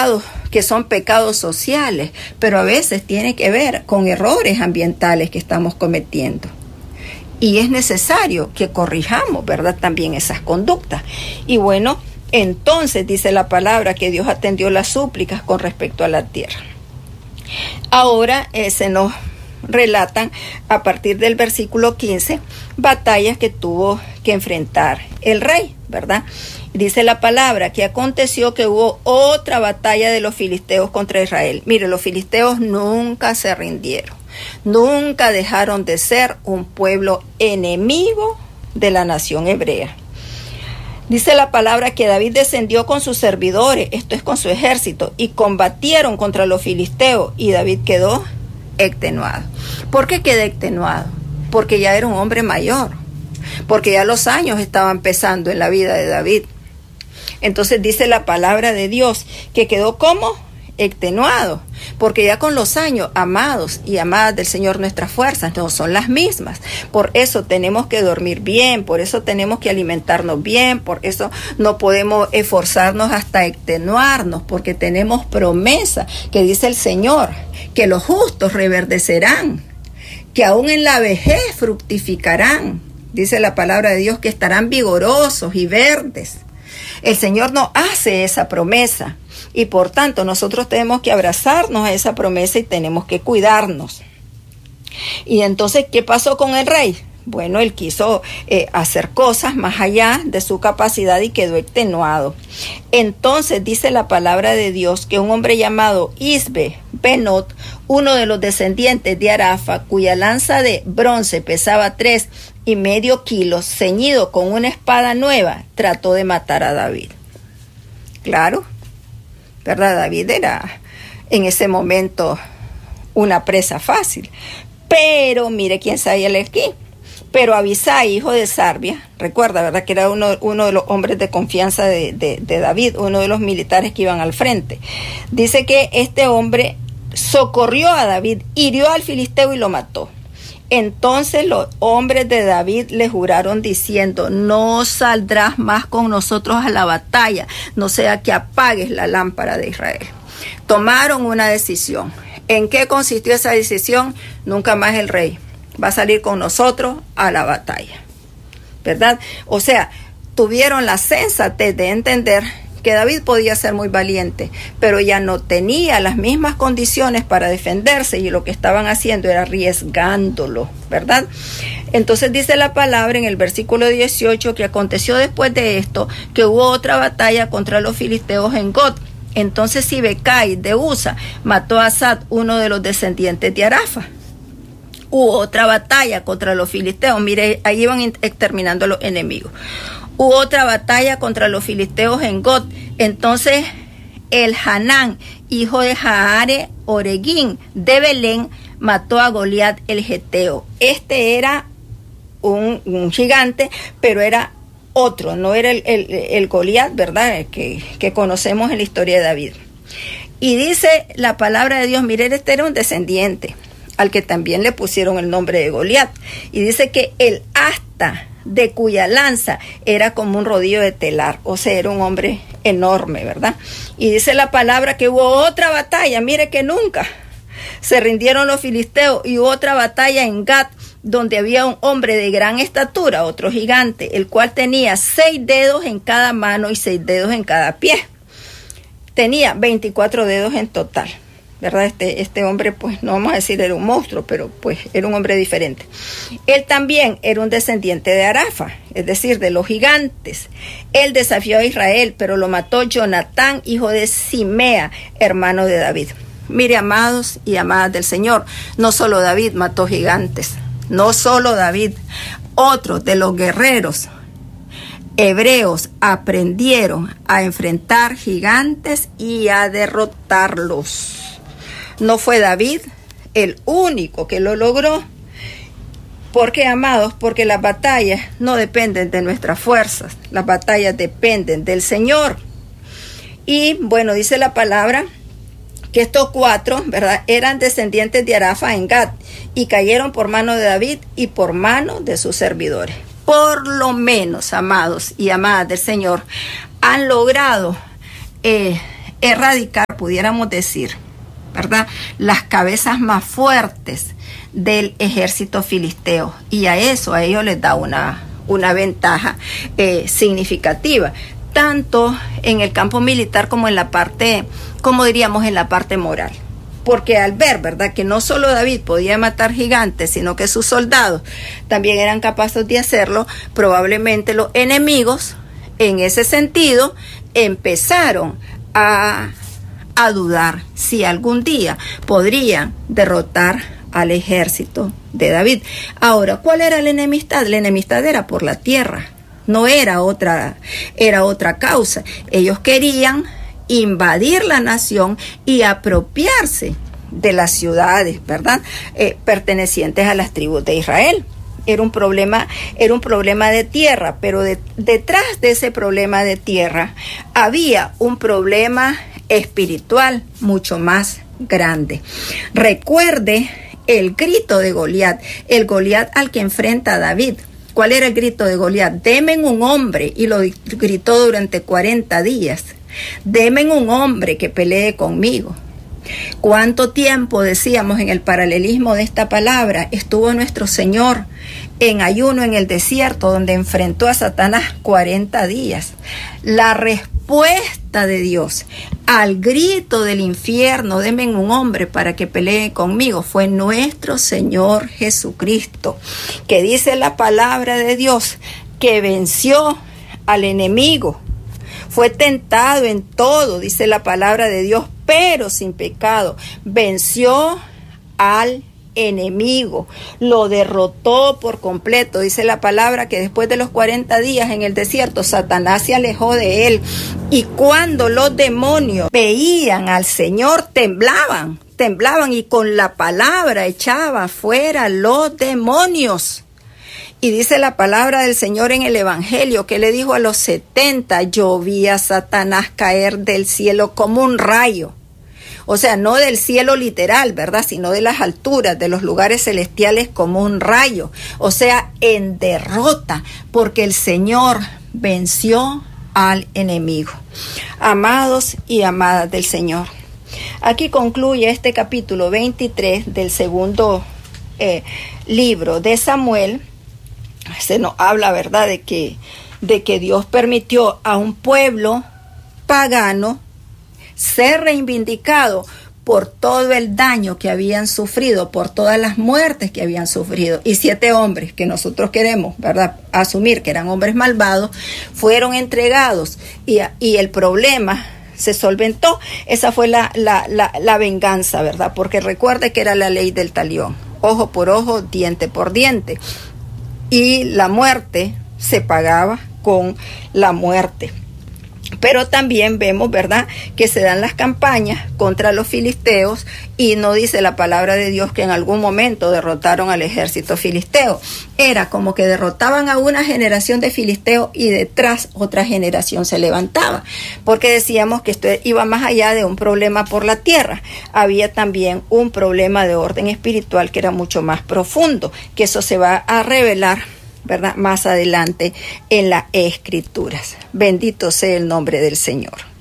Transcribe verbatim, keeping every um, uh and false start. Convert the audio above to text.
pecados que son pecados sociales, pero a veces tiene que ver con errores ambientales que estamos cometiendo. Y es necesario que corrijamos, ¿verdad?, también esas conductas. Y bueno, entonces dice la palabra que Dios atendió las súplicas con respecto a la tierra. Ahora eh, se nos relatan a partir del versículo quince batallas que tuvo que enfrentar el rey, ¿verdad? Dice la palabra que aconteció que hubo otra batalla de los filisteos contra Israel. Mire, los filisteos nunca se rindieron, nunca dejaron de ser un pueblo enemigo de la nación hebrea. Dice la palabra que David descendió con sus servidores, esto es con su ejército, y combatieron contra los filisteos, y David quedó extenuado. ¿Por qué quedó extenuado? Porque ya era un hombre mayor, porque ya los años estaban pesando en la vida de David. Entonces dice la palabra de Dios que quedó como extenuado, porque ya con los años, amados y amadas del Señor, nuestras fuerzas no son las mismas. Por eso tenemos que dormir bien, por eso tenemos que alimentarnos bien, por eso no podemos esforzarnos hasta extenuarnos, porque tenemos promesa que dice el Señor, que los justos reverdecerán, que aún en la vejez fructificarán. Dice la palabra de Dios que estarán vigorosos y verdes. El Señor nos hace esa promesa. Y por tanto nosotros tenemos que abrazarnos a esa promesa y tenemos que cuidarnos. Y entonces, ¿qué pasó con el rey? Bueno, él quiso eh, hacer cosas más allá de su capacidad y quedó extenuado. Entonces dice la palabra de Dios que un hombre llamado Isbe Benot, uno de los descendientes de Arafa, cuya lanza de bronce pesaba tres y medio kilos, ceñido con una espada nueva, trató de matar a David. Claro, ¿verdad? David era en ese momento una presa fácil. Pero mire quién sale aquí. Pero Abisai, hijo de Sarbia, recuerda, ¿verdad?, que era uno, uno de los hombres de confianza de, de, de David, uno de los militares que iban al frente. Dice que este hombre socorrió a David, hirió al filisteo y lo mató. Entonces los hombres de David le juraron diciendo: no saldrás más con nosotros a la batalla, no sea que apagues la lámpara de Israel. Tomaron una decisión. ¿En qué consistió esa decisión? Nunca más el rey va a salir con nosotros a la batalla, ¿verdad? O sea, tuvieron la sensatez de entender que David podía ser muy valiente, pero ya no tenía las mismas condiciones para defenderse, y lo que estaban haciendo era arriesgándolo, ¿verdad? Entonces dice la palabra en el versículo dieciocho que aconteció después de esto que hubo otra batalla contra los filisteos en Got. Entonces Sibecai de Usa mató a Asad, uno de los descendientes de Arafa. Hubo otra batalla contra los filisteos. Mire, ahí iban exterminando los enemigos. Hubo otra batalla contra los filisteos en Got. Entonces el Hanán, hijo de Jaare Oregín de Belén, mató a Goliat el Geteo. Este era un, un gigante, pero era otro, no era el, el, el Goliat, ¿verdad?, que, que conocemos en la historia de David. Y dice la palabra de Dios, mire, este era un descendiente al que también le pusieron el nombre de Goliat. Y dice que el asta de cuya lanza era como un rodillo de telar, o sea, era un hombre enorme, ¿verdad? Y dice la palabra que hubo otra batalla, mire que nunca se rindieron los filisteos, y hubo otra batalla en Gat, donde había un hombre de gran estatura, otro gigante, el cual tenía seis dedos en cada mano y seis dedos en cada pie. Tenía veinticuatro dedos en total, ¿verdad? Este, este hombre, pues, no vamos a decir era un monstruo, pero pues era un hombre diferente. Él también era un descendiente de Arafa, es decir, de los gigantes. Él desafió a Israel, pero lo mató Jonatán, hijo de Simea, hermano de David. Mire, amados y amadas del Señor, no solo David mató gigantes, no solo David, otros de los guerreros hebreos aprendieron a enfrentar gigantes y a derrotarlos. No fue David el único que lo logró. ¿Por qué, amados? Porque las batallas no dependen de nuestras fuerzas. Las batallas dependen del Señor. Y bueno, dice la palabra que estos cuatro, ¿verdad?, eran descendientes de Arafa en Gat, y cayeron por mano de David y por mano de sus servidores. Por lo menos, amados y amadas del Señor, han logrado eh, erradicar, pudiéramos decir, ¿verdad?, las cabezas más fuertes del ejército filisteo. Y a eso, a ellos les da una, una ventaja eh, significativa, tanto en el campo militar como en la parte, como diríamos, en la parte moral. Porque al ver, ¿verdad?, que no solo David podía matar gigantes, sino que sus soldados también eran capaces de hacerlo, probablemente los enemigos, en ese sentido, empezaron a, a dudar si algún día podrían derrotar al ejército de David. Ahora, ¿cuál era la enemistad? La enemistad era por la tierra, no era otra, era otra causa. Ellos querían invadir la nación y apropiarse de las ciudades, ¿verdad?, eh, pertenecientes a las tribus de Israel. Era un problema, era un problema de tierra, pero de, detrás de ese problema de tierra había un problema espiritual mucho más grande. Recuerde el grito de Goliat, el Goliat al que enfrenta a David. ¿Cuál era el grito de Goliat? Deme un hombre, y lo gritó durante cuarenta días. Deme un hombre que pelee conmigo. ¿Cuánto tiempo, decíamos en el paralelismo de esta palabra, estuvo nuestro Señor en ayuno en el desierto, donde enfrentó a Satanás cuarenta días? La respuesta de Dios al grito del infierno, denme un hombre para que pelee conmigo, fue nuestro Señor Jesucristo, que dice la palabra de Dios que venció al enemigo. Fue tentado en todo, dice la palabra de Dios, pero sin pecado. Venció al enemigo, lo derrotó por completo. Dice la palabra que después de los cuarenta días en el desierto, Satanás se alejó de él. Y cuando los demonios veían al Señor, temblaban, temblaban y con la palabra echaba fuera los demonios. Y dice la palabra del Señor en el Evangelio que le dijo a los setenta, yo vi a Satanás caer del cielo como un rayo. O sea, no del cielo literal, ¿verdad?, sino de las alturas, de los lugares celestiales como un rayo. O sea, en derrota, porque el Señor venció al enemigo. Amados y amadas del Señor, aquí concluye este capítulo veintitrés del segundo eh, libro de Samuel. Se nos habla, ¿verdad?, de que, de que Dios permitió a un pueblo pagano ser reivindicado por todo el daño que habían sufrido, por todas las muertes que habían sufrido. Y siete hombres que nosotros queremos, ¿verdad?, asumir que eran hombres malvados, fueron entregados y, y el problema se solventó. Esa fue la, la, la, la venganza, ¿verdad? Porque recuerde que era la ley del talión, ojo por ojo, diente por diente. Y la muerte se pagaba con la muerte. Pero también vemos, ¿verdad?, que se dan las campañas contra los filisteos y no dice la palabra de Dios que en algún momento derrotaron al ejército filisteo. Era como que derrotaban a una generación de filisteos y detrás otra generación se levantaba. Porque decíamos que esto iba más allá de un problema por la tierra. Había también un problema de orden espiritual que era mucho más profundo, que eso se va a revelar, ¿verdad?, más adelante en las Escrituras. Bendito sea el nombre del Señor.